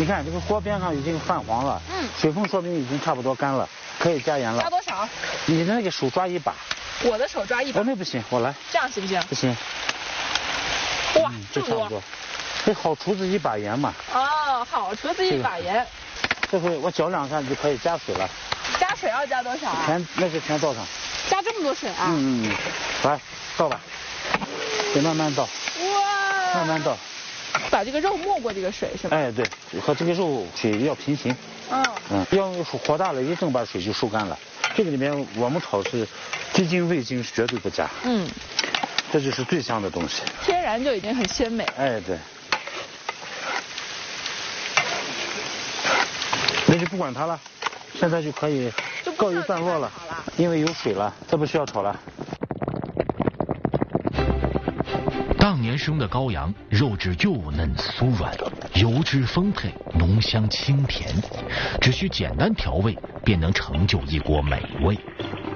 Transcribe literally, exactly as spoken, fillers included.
你看这个锅边上已经泛黄了，嗯，水分说明已经差不多干了，可以加盐了。 加多少？ 你的那个手抓一把。 我的手抓一把。 哦，那不行，我来。 这样行不行？ 不行。 哇， 嗯、 这么多。 多这好厨子一把盐嘛。 哦，好厨子一把盐。 这回我搅两下就可以加水了。 加水要加多少啊？ 全那就全倒上。 加这么多水啊？ 嗯嗯嗯，来倒吧，得慢慢倒。 哇！ 慢慢倒。 把这个肉没过这个水是吧？ 哎，对，和这个肉水要平行。 嗯。 嗯，要火大了，一正把水就收干了。这个里面我们炒是鸡精、味精是绝对不加。嗯。这就是最香的东西。 天然就已经很鲜美。 哎，对。那就不管它了，现在就可以告一段落了，因为有水了，这不需要炒了。 当年生的羔羊，肉质幼嫩酥软，油脂丰沛，浓香清甜，只需简单调味，便能成就一锅美味。